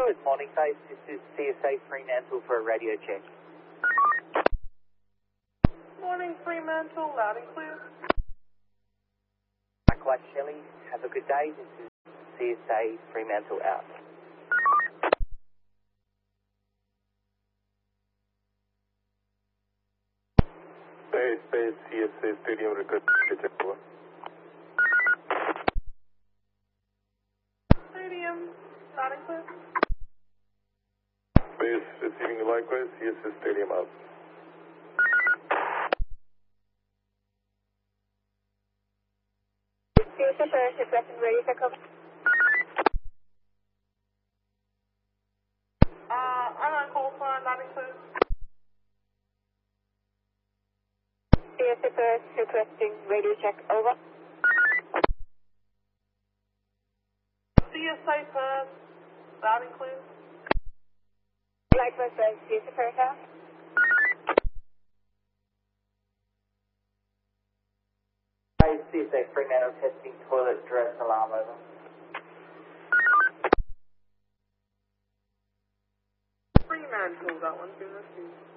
Good morning, Faith. This is CSA Fremantle for a radio check. Morning, Fremantle, loud and clear. Likewise, Shelley. Have a good day. This is CSA Fremantle out. Space, CSA Stadium, record check over. Stadium, loud and clear. Space, receiving likewise, CSA Stadium out. CSA Paris, requesting radio check over. I'm on call sign, loud and clear. CSA Paris, requesting radio check over. CSA Paris, loud and clear. Likewise, CSA Paris out. Hey, CSA Fremantle testing toilet dress alarm over. Fremantle, that one's been received.